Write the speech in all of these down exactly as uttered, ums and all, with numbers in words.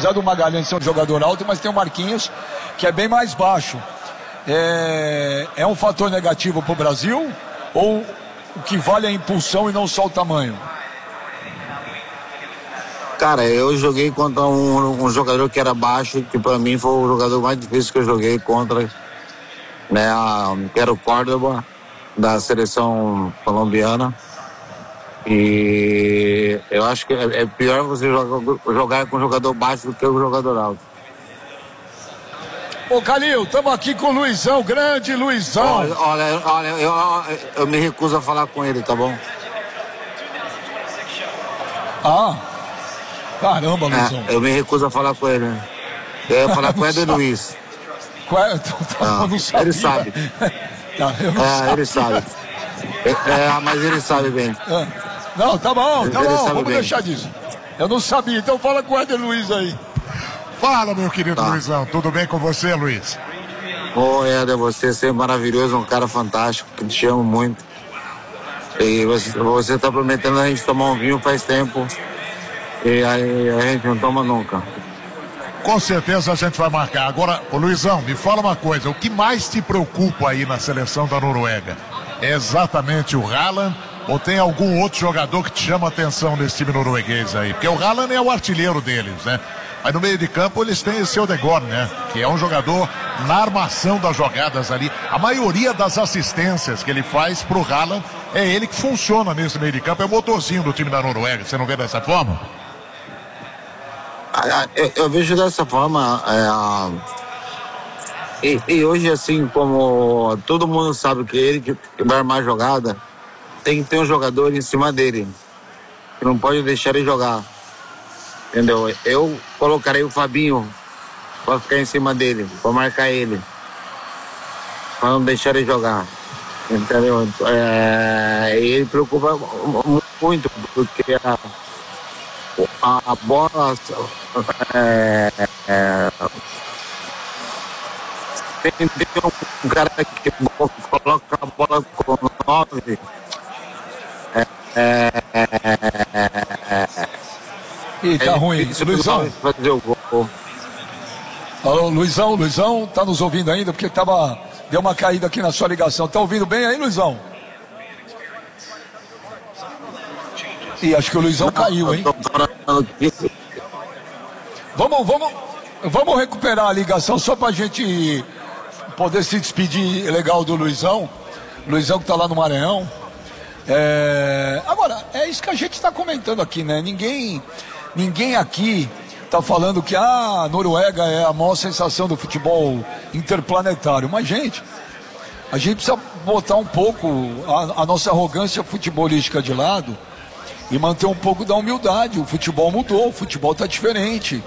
apesar do Magalhães ser um jogador alto, mas tem o Marquinhos, que é bem mais baixo. É, é um fator negativo para o Brasil? Ou o que vale é a impulsão e não só o tamanho? Cara, eu joguei contra um, um jogador que era baixo, que para mim foi o jogador mais difícil que eu joguei contra, né, a, que era o Córdoba, da seleção colombiana. E eu acho que é, é pior você jogar, jogar com um jogador baixo do que um jogador alto. Ô Calil, estamos aqui com o Luizão, grande Luizão. Olha, olha, olha eu, eu, eu me recuso a falar com ele, tá bom? Ah, caramba, Luizão. É, eu me recuso a falar com ele. Eu ia falar com o Éder Luiz. Ah, não sabia. Ele sabe. Não, eu não é, sabia. ele sabe. É, mas ele sabe bem. Não, tá bom, tá ele bom, vamos bem. deixar disso. Eu não sabia, então fala com o Éder Luiz aí. Fala, meu querido tá. Luizão, tudo bem com você, Luiz? Ô, Éder, você é sempre maravilhoso, um cara fantástico, que te amo muito. E você, você tá prometendo a gente tomar um vinho faz tempo, e aí a gente não toma nunca. Com certeza a gente vai marcar. Agora, ô Luizão, me fala uma coisa, o que mais te preocupa aí na seleção da Noruega? É exatamente o Haaland ou tem algum outro jogador que te chama a atenção nesse time norueguês aí? Porque o Haaland é o artilheiro deles, né? Mas no meio de campo eles têm esse Odegaard, né? Que é um jogador na armação das jogadas ali. A maioria das assistências que ele faz pro Haaland é ele que funciona nesse meio de campo. É o motorzinho do time da Noruega. Você não vê dessa forma? Eu, eu vejo dessa forma. É, e, e hoje, assim, como todo mundo sabe que ele que vai armar a jogada, tem que ter um jogador em cima dele. Que não pode deixar ele jogar. Entendeu? Eu colocarei o Fabinho para ficar em cima dele, para marcar ele, para não deixar ele jogar. Entendeu? É, ele preocupa muito, porque a, a, a bola é, é, tem, tem um cara que coloca a bola com nove. É, é, é, Ih, tá é, ruim. Luizão. Fazer o gol. Alô, Luizão, Luizão, tá nos ouvindo ainda? Porque tava, deu uma caída aqui na sua ligação. Tá ouvindo bem aí, Luizão? Ih, acho que o Luizão caiu, hein? Vamos, vamos, vamos recuperar a ligação só pra gente poder se despedir legal do Luizão. Luizão que tá lá no Maranhão. É... Agora, é isso que a gente está comentando aqui, né? Ninguém, ninguém aqui está falando que a Noruega é a maior sensação do futebol interplanetário. Mas, gente, a gente precisa botar um pouco a, a nossa arrogância futebolística de lado e manter um pouco da humildade. O futebol mudou, o futebol está diferente.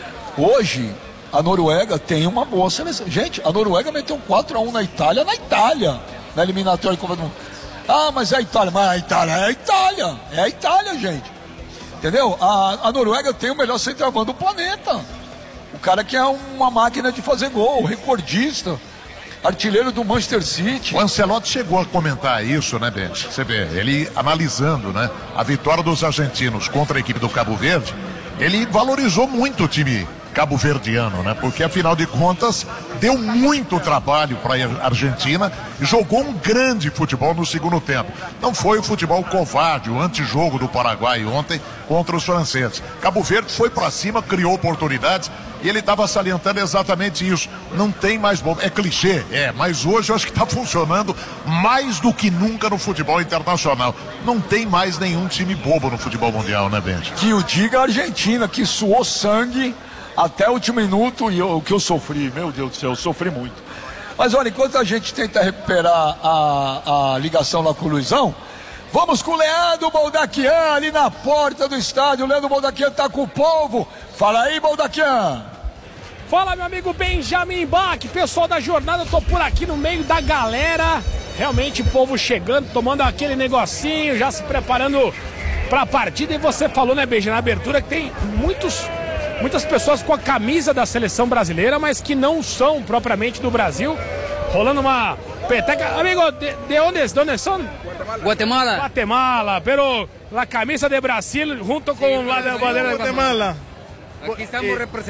Hoje, a Noruega tem uma boa seleção. Gente, a Noruega meteu quatro a um na Itália, na Itália, na eliminatória de Copa do Mundo. Ah, mas é a Itália, mas a Itália é a Itália, é a Itália, gente. Entendeu? A, a Noruega tem o melhor centroavante do planeta. O cara que é uma máquina de fazer gol, recordista, artilheiro do Manchester City. O Ancelotti chegou a comentar isso, né, Bente? Você vê, ele analisando, né, a vitória dos argentinos contra a equipe do Cabo Verde, ele valorizou muito o time cabo-verdiano, né? Porque afinal de contas deu muito trabalho para a Argentina e jogou um grande futebol no segundo tempo. Não foi o futebol covarde, o antijogo do Paraguai ontem contra os franceses. Cabo Verde foi para cima, criou oportunidades e ele estava salientando exatamente isso. Não tem mais bom, é clichê, é, mas hoje eu acho que está funcionando mais do que nunca no futebol internacional. Não tem mais nenhum time bobo no futebol mundial, né, Bente? Que o diga a Argentina, que suou sangue até o último minuto e o que eu sofri, meu Deus do céu, eu sofri muito. Mas olha, enquanto a gente tenta recuperar a, a ligação lá com o Luizão, vamos com o Leandro Boldaquian ali na porta do estádio. O Leandro Boldaquian tá com o povo. Fala aí, Boldaquian. Fala, meu amigo Benjamin Bach, pessoal da jornada, eu tô por aqui no meio da galera. Realmente o povo chegando, tomando aquele negocinho, já se preparando pra partida. E você falou, né, Benjamin, na abertura que tem muitos... Muitas pessoas com a camisa da seleção brasileira, mas que não são propriamente do Brasil. Rolando uma peteca. Amigo, de, de onde, de onde são? Guatemala. Guatemala, pero la camisa de Brasil junto com sí, la de bandera de Guatemala. Aquí estamos representando.